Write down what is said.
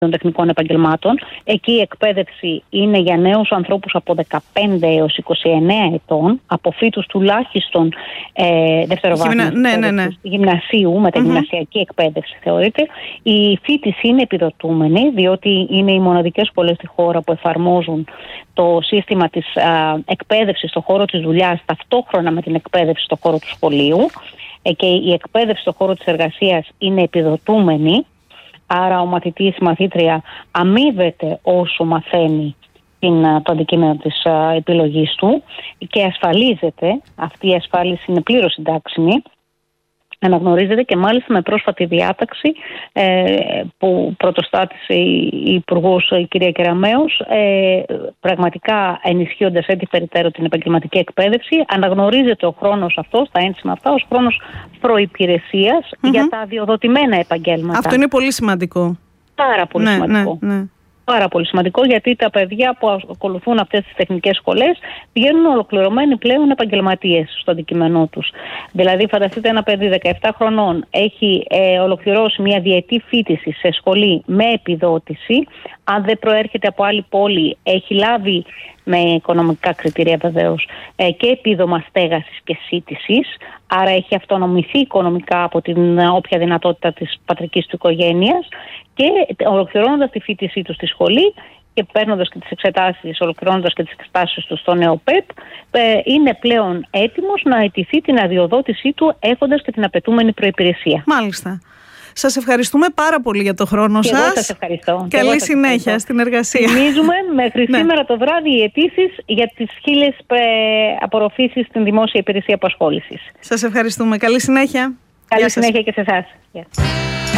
των τεχνικών επαγγελμάτων. Εκεί η εκπαίδευση είναι για νέους ανθρώπους από 15 έως 29 ετών, από φοιτούς τουλάχιστον δευτεροβάθμιας γυμνασίου, μεταγυμνασιακή εκπαίδευση θεωρείται. Η φοιτηση είναι επιδοτούμενη, διότι είναι οι μοναδικές σχολές στη χώρα που εφαρμόζουν το σύστημα της εκπαίδευσης στον χώρο της δουλειάς ταυτόχρονα με την εκπαίδευση στον χώρο του σχολείου, και η εκπαίδευση στον χώρο της εργασίας είναι επιδοτούμενη. Άρα ο μαθητής, η μαθήτρια αμείβεται όσο μαθαίνει το αντικείμενο της επιλογής του και ασφαλίζεται. Αυτή η ασφάλιση είναι πλήρως συντάξιμη. Αναγνωρίζεται και μάλιστα με πρόσφατη διάταξη που πρωτοστάτησε η Υπουργός, η κυρία Κεραμέως, πραγματικά ενισχύοντας έτσι περαιτέρω την επαγγελματική εκπαίδευση. Αναγνωρίζεται ο χρόνος αυτός, τα ένσημα αυτά, ως χρόνος προϋπηρεσίας για τα αδειοδοτημένα επαγγέλματα. Αυτό είναι πολύ σημαντικό. Πάρα πολύ σημαντικό. Πάρα πολύ σημαντικό, γιατί τα παιδιά που ακολουθούν αυτές τις τεχνικές σχολές πηγαίνουν ολοκληρωμένοι πλέον επαγγελματίες στο αντικείμενό τους. Δηλαδή, φανταστείτε ένα παιδί 17 χρονών έχει ολοκληρώσει μια διετή φοιτηση σε σχολή με επιδότηση. Αν δεν προέρχεται από άλλη πόλη, έχει λάβει με οικονομικά κριτήρια βεβαίως και επίδομα στέγασης και σύντησης. Άρα έχει αυτονομηθεί οικονομικά από την όποια δυνατότητα της πατρικής του οικογένειας, και ολοκληρώνοντας τη φοιτησή του στη σχολή και παίρνοντας και τις εξετάσεις, ολοκληρώνοντας και τις εξετάσεις του στο ΝΕΟΠΕΠ, είναι πλέον έτοιμος να αιτηθεί την αδειοδότησή του έχοντας και την απαιτούμενη προϋπηρεσία. Μάλιστα. Σας ευχαριστούμε πάρα πολύ για το χρόνο σας. Εγώ σας ευχαριστώ. Καλή συνέχεια στην εργασία. Θυμίζουμε μέχρι σήμερα το βράδυ οι αιτήσεις για τις 1000 απορροφήσεις στην δημόσια υπηρεσία απασχόλησης. Σας ευχαριστούμε. Καλή συνέχεια. Καλή συνέχεια και σε εσάς.